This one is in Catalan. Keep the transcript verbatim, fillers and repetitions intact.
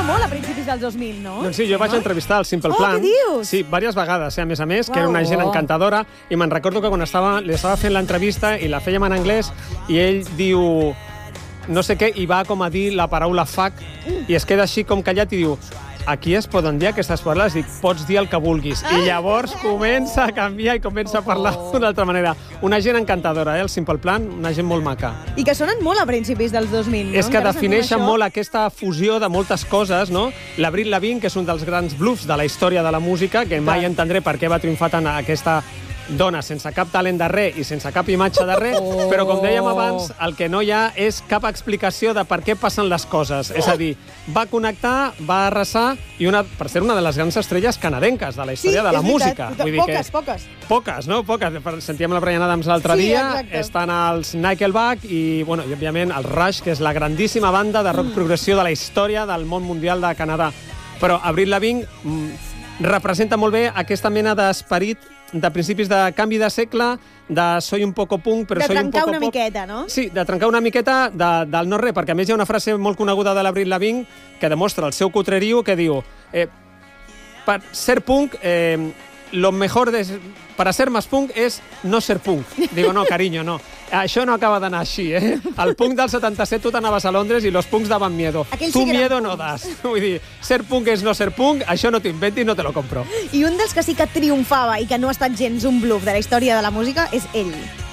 molt a principis dels dos mil, no? Doncs sí, jo vaig entrevistar el Simple Oh, Plan. què dius? Sí, diverses vegades, eh, a més a més, que era una Uau. gent encantadora, i me'n recordo que quan estava, li estava fent l'entrevista i la fèiem en anglès, i ell diu no sé què, i va com a dir la paraula fuck, i es queda així com callat i diu aquí es poden dir aquestes paraules? Dic, pots dir el que vulguis. I llavors comença a canviar i comença a parlar d'una altra manera. Una gent encantadora, eh, el Simple Plan, una gent molt maca. I que sonen molt a principis dels dos mil, no? És que Encara sentim defineixen això? molt aquesta fusió de moltes coses, no? L'Avril Lavigne, que és un dels grans bluffs de la història de la música, que mai entendré per què va triomfar tant aquesta dona sense cap talent de res i sense cap imatge de res, oh. però com dèiem abans, el que no hi ha és cap explicació de per què passen les coses. És a dir, va connectar, va arrasar, i una, per ser una de les grans estrelles canadenques de la història sí, de la és música. Veritat. Vull dir poques, que, poques. Poques, no? Poques. Sentíem la Bryan Adams l'altre Sí, dia, exacte. estan els Nickelback i, bueno, i, òbviament, el Rush, que és la grandíssima banda de rock mm. progressiu de la història del món mundial de Canadà. Però Avril Lavigne mm, representa molt bé aquesta mena d'esperit de principis de canvi de segle, de soy un poco punk, però de soy un poco trencar una pop. miqueta, no? Sí, de trencar una miqueta de, del no res, perquè a més hi ha una frase molt coneguda de l'Avril Lavigne que demostra el seu cutrerío, que diu eh, per ser punk, eh, lo mejor de, para ser más punk es no ser punk. Digo, no, cariño, no. Això no acaba d'anar així, eh? El punk del setanta-set tu t'anaves a Londres i los punks daban miedo. Aquell tu sí que miedo eren no punks. das. Vull dir, ser punk és no ser punk, això no t'ho inventis, no te lo compro. I un dels que sí que triomfava i que no ha estat gens un bluff de la història de la música és ell.